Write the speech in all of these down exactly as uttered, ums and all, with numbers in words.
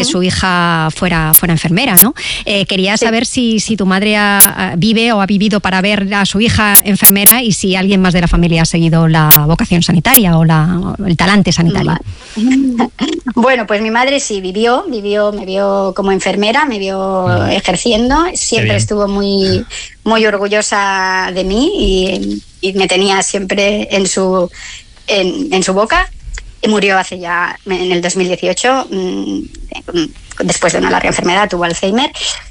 que su hija fuera, fuera enfermera, ¿no? Eh, quería saber sí. si, si tu madre ha, vive o ha vivido para ver a su hija enfermera y si alguien más de la familia ha seguido la vocación sanitaria o la, el talante sanitario. Bueno, pues mi madre sí vivió, vivió, me vio como enfermera, me vio ah, ejerciendo, siempre estuvo muy, muy orgullosa de mí y, y me tenía siempre en su, en, en su boca. Y murió hace ya, en el dos mil dieciocho, después de una larga enfermedad, tuvo Alzheimer.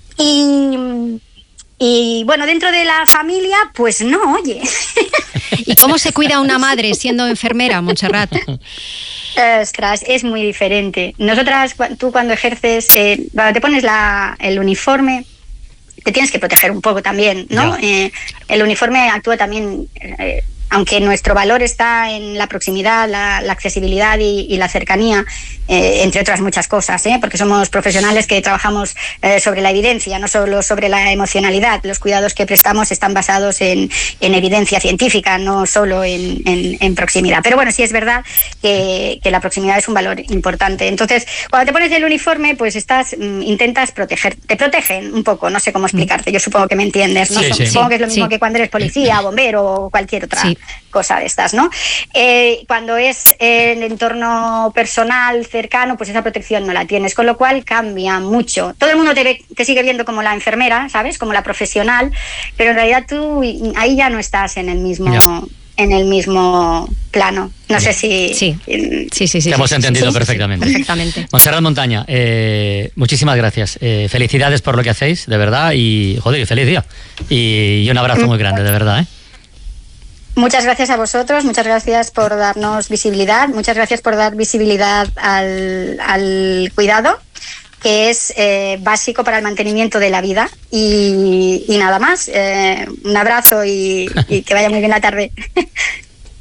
Y, y bueno, dentro de la familia, pues no, oye. ¿Y cómo se cuida una madre siendo enfermera, Montserrat? Ostras, es muy diferente. Nosotras, tú cuando ejerces, eh, cuando te pones la, el uniforme, te tienes que proteger un poco también, ¿no? Eh, el uniforme actúa también... Eh, aunque nuestro valor está en la proximidad, la, la accesibilidad y, y la cercanía, eh, entre otras muchas cosas, ¿eh? Porque somos profesionales que trabajamos eh, sobre la evidencia, no solo sobre la emocionalidad. Los cuidados que prestamos están basados en, en evidencia científica, no solo en, en, en proximidad. Pero bueno, sí es verdad que, que la proximidad es un valor importante. Entonces, cuando te pones el uniforme, pues estás, intentas proteger, te protegen un poco, no sé cómo explicarte, yo supongo que me entiendes, ¿no? Sí, sí, supongo que es lo mismo sí. que cuando eres policía, bombero o cualquier otra sí. cosa de estas, ¿no? Eh, cuando es en el entorno personal, cercano, pues esa protección no la tienes, con lo cual cambia mucho. Todo el mundo te, ve, te sigue viendo como la enfermera, ¿sabes? Como la profesional, pero en realidad tú ahí ya no estás en el mismo... Yeah. en el mismo plano. No sé si... Sí, sí, sí. sí, sí Te hemos sí, entendido sí, perfectamente. Sí, perfectamente. Montserrat Montaña, eh, muchísimas gracias. Eh, felicidades por lo que hacéis, de verdad, y joder, feliz día. Y, y un abrazo muy grande, de verdad, ¿eh? Muchas gracias a vosotros, muchas gracias por darnos visibilidad, muchas gracias por dar visibilidad al, al cuidado, que es eh, básico para el mantenimiento de la vida. Y, y nada más, eh, un abrazo y, y que vaya muy bien la tarde.